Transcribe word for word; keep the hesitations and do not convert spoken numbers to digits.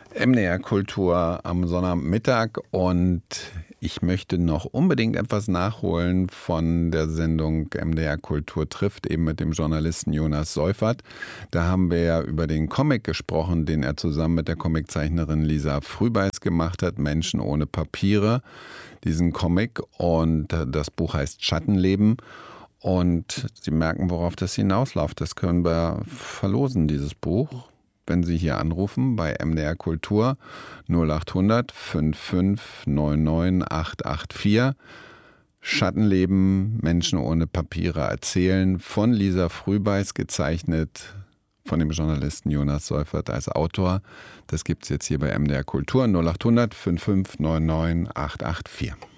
M D R Kultur am Sonnabendmittag und ich möchte noch unbedingt etwas nachholen von der Sendung M D R Kultur trifft, eben mit dem Journalisten Jonas Seufert. Da haben wir ja über den Comic gesprochen, den er zusammen mit der Comiczeichnerin Lisa Frühbeiß gemacht hat, Menschen ohne Papiere, diesen Comic. Und das Buch heißt Schattenleben. Und Sie merken, worauf das hinausläuft. Das können wir verlosen, dieses Buch, wenn Sie hier anrufen bei M D R Kultur null acht hundert fünf fünf neun neun acht acht vier. Schattenleben, Menschen ohne Papiere erzählen, von Lisa Frühbeiß gezeichnet, von dem Journalisten Jonas Seufert als Autor. Das gibt es jetzt hier bei M D R Kultur null acht hundert fünf fünf neun neun acht acht vier.